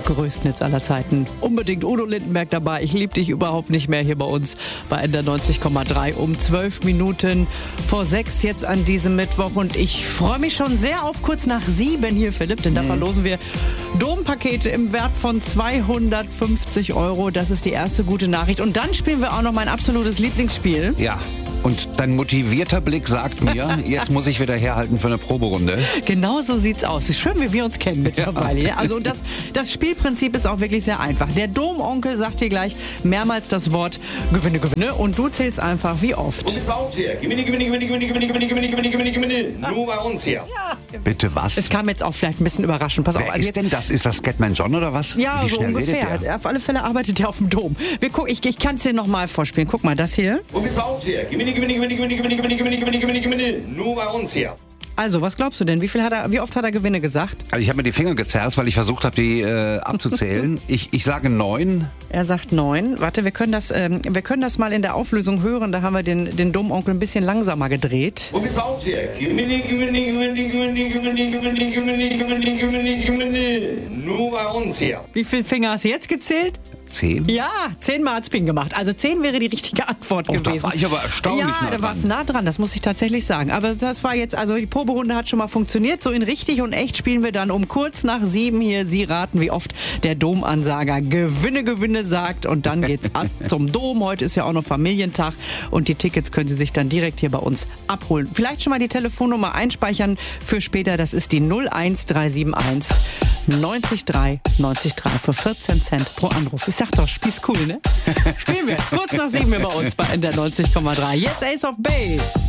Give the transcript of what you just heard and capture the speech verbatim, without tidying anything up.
größten Hits aller Zeiten. Unbedingt Udo Lindenberg dabei. Ich liebe dich überhaupt nicht mehr hier bei uns bei N D R neunzig Komma drei um zwölf Minuten vor sechs jetzt an diesem Mittwoch. Und ich freue mich schon sehr auf kurz nach sieben hier, Philipp, denn da Mhm. verlosen wir Dompakete im Wert von zweihundertfünfzig Euro. Das ist die erste gute Nachricht. Und dann spielen wir auch noch mein absolutes Lieblingsspiel. Ja. Und dein motivierter Blick sagt mir, jetzt muss ich wieder herhalten für eine Proberunde. Genau so sieht's aus. Ist schön, wie wir uns kennen mittlerweile. Ja. Also und das, das Spielprinzip ist auch wirklich sehr einfach. Der Domonkel sagt dir gleich mehrmals das Wort Gewinne, Gewinne und du zählst einfach wie oft. Und bis aus hier. Gewinne, Gewinne, Gewinne, Gewinne, Gewinne, Gewinne, Gewinne, Gewinne, Gewinne, Gewinne. Nur bei uns hier. Bitte was? Es kam jetzt auch vielleicht ein bisschen überraschend. Pass auf. Wer Also ist jetzt, denn das? Ist das Scatman John oder was? ja, Wie so schnell redet ungefähr. der? Auf alle Fälle arbeitet er auf dem Dom. Wir gucken, ich, ich kann es dir nochmal vorspielen. Guck mal, das hier. Und bis aus hier. Gewinne, Gewinne, Gewinne, Gewinne, Gewinne, Gewinne, Gewinne, Gewinne, Gewinne, Gewinne. Nur bei uns hier. Also, was glaubst du denn? Wie viel hat er, wie oft hat er Gewinne gesagt? Also ich habe mir die Finger gezerrt, weil ich versucht habe, die äh, abzuzählen. ich, ich sage neun. Er sagt neun. Warte, wir können das, ähm, wir können das mal in der Auflösung hören. Da haben wir den, den Domonkel ein bisschen langsamer gedreht. Und bis aus hier. Gewinne, Gewinne, Gewinne, Gewinne, Gewinne, Gewinne, Gewinne, Gewinne, Gewinne, Gewinne. Nur bei uns hier. Wie viele Finger hast du jetzt gezählt? Zehn? Ja, zehnmal hat's Ping gemacht. Also zehn wäre die richtige Antwort Oh, da gewesen. war ich aber erstaunlich ja, nah da war's dran. nah dran, das muss ich tatsächlich sagen. Aber das war jetzt, also die Proberunde hat schon mal funktioniert. So in richtig und echt spielen wir dann um kurz nach sieben hier. Sie raten, wie oft der Domansager Gewinne, Gewinne sagt. Und dann geht's ab zum Dom. Heute ist ja auch noch Familientag. Und die Tickets können Sie sich dann direkt hier bei uns abholen. Vielleicht schon mal die Telefonnummer einspeichern für später. Das ist die null eins drei sieben eins neunzig drei neunzig drei für vierzehn Cent pro Anruf. Ich sag doch, Spieß cool, ne? Spielen wir kurz nach sieben hier bei uns bei N D R neunzig Komma drei. Jetzt Ace of Base.